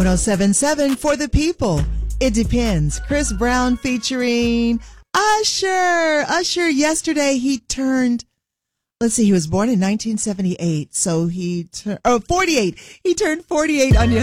1077 for the people. It depends. Chris Brown featuring Usher. Usher, yesterday he turned, let's see, he was born in 1978. So 48. He turned 48 on yesterday.